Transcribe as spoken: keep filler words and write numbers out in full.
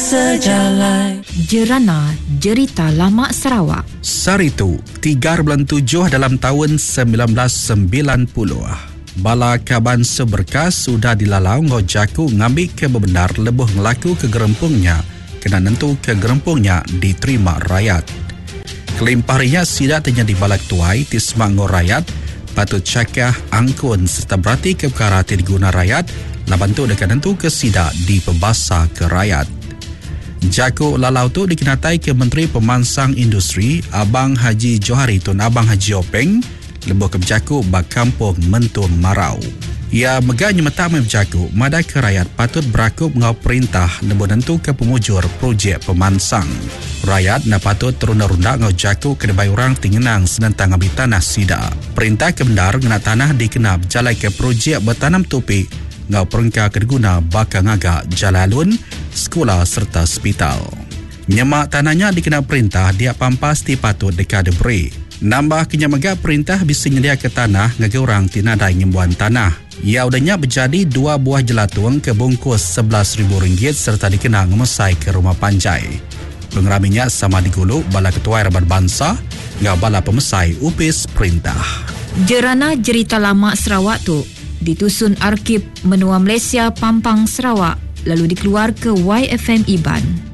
sejalan. Jerana Jerita Lama Sarawak. Saritu, tiga bulan tujuh dalam tahun sembilan belas sembilan puluh. Bala Kaban Seberkas sudah dilalau ngojaku ngambil ke bebenar lebuh ngelaku ke gerempungnya kena nentu ke gerempungnya diterima rakyat. Kelimpahnya sidak terjadi balak tuai tismak ngo rakyat patut cakah angkun serta berarti ke perkara diguna rakyat laban tu dekat nentu ke sidak di pembasa ke rakyat. Jaku lalau tu dikenatai ke Menteri Pemansang Industri Abang Haji Johari Tun Abang Haji Openg lebuh ke berjaku bak kampung Mentun Marau. Ia megahnya mata berjaku madai ke rakyat patut berakup ngau perintah lebuh nentu ke pemujur projek pemansang. Rakyat nak patut terunda-runda ngau jaku ke debai orang tingenang senentang ambil tanah sida. Perintah ke bendar ngena tanah dikenap jalai ke projek bertanam topik ngau perengka kedeguna bakal ngagak jalalun, sekolah serta hospital. Nyemak tanahnya dikenal perintah dia pampas di patut dekat deberi. Nambah kenyamaga perintah bisa nyedia ke tanah ngagai orang tinadai nyembuhan tanah. Ia udahnya berjadi dua buah jelatung ke bungkus sebelas ribu ringgit serta dikenal ngemesai ke rumah panjai. Pengeraminya sama diguluk bala ketua Rabat Bangsa ngau bala pemesai upis perintah. Jerana Jerita Lama Sarawak tu ditusun Arkib Menua Malaysia Pampang Sarawak lalu dikeluar ke Y F M Iban.